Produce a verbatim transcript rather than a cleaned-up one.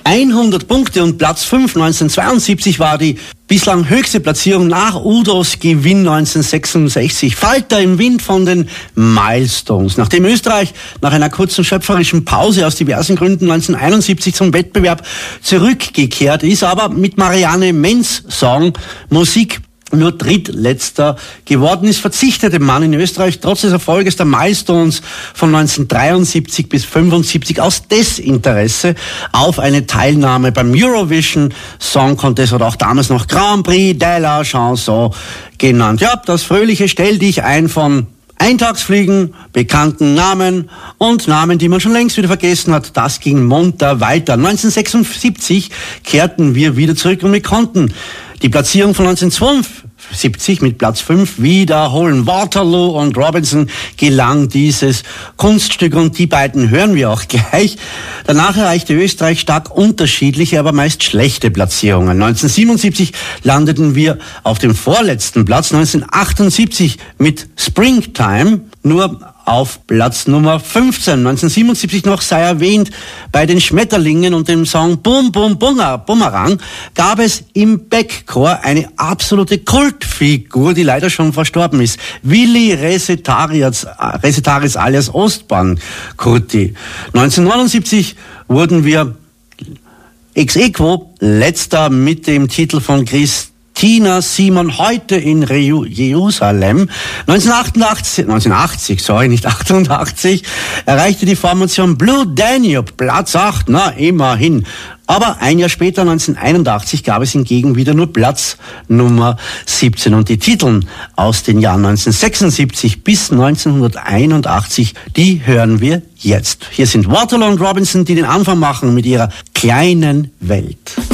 hundert Punkte und Platz fünf neunzehnhundertzweiundsiebzig war die bislang höchste Platzierung nach Udos Gewinn neunzehnhundertsechsundsechzig. Falter im Wind von den Milestones. Nachdem Österreich nach einer kurzen schöpferischen Pause aus diversen Gründen neunzehnhunderteinundsiebzig zum Wettbewerb zurückgekehrt ist, aber mit Marianne Menz Song Musik nur drittletzter geworden ist, verzichtete man in Österreich trotz des Erfolges der Milestones von neunzehnhundertdreiundsiebzig bis fünfundsiebzig aus Desinteresse auf eine Teilnahme beim Eurovision Song Contest oder auch damals noch Grand Prix de la Chanson genannt. Ja, das fröhliche Stell dich ein von Eintagsfliegen, bekannten Namen und Namen, die man schon längst wieder vergessen hat, das ging munter weiter. neunzehnhundertsechsundsiebzig kehrten wir wieder zurück und wir konnten die Platzierung von neunzehnhundertzweiundsiebzig mit Platz fünf wiederholen. Waterloo und Robinson gelang dieses Kunststück und die beiden hören wir auch gleich. Danach erreichte Österreich stark unterschiedliche, aber meist schlechte Platzierungen. neunzehnhundertsiebenundsiebzig landeten wir auf dem vorletzten Platz, neunzehnhundertachtundsiebzig mit Springtime nur auf Platz Nummer fünfzehn. neunzehnhundertsiebenundsiebzig noch sei erwähnt, bei den Schmetterlingen und dem Song Bum Bum Bumerang gab es im Backchor eine absolute Kultfigur, die leider schon verstorben ist. Willi Resetaris, Resetaris alias Ostbahn Kurti. neunzehnhundertneunundsiebzig wurden wir ex aequo letzter mit dem Titel von Chris Tina Simon heute in Jerusalem. neunzehnhundertachtundachtzig, neunzehnhundertachtzig, sorry, nicht achtundachtzig, erreichte die Formation Blue Danube Platz acht, na immerhin. Aber ein Jahr später, neunzehnhunderteinundachtzig, gab es hingegen wieder nur Platz Nummer siebzehn. Und die Titel aus den Jahren neunzehnhundertsechsundsiebzig bis neunzehnhunderteinundachtzig, die hören wir jetzt. Hier sind Waterloo und Robinson, die den Anfang machen mit ihrer kleinen Welt.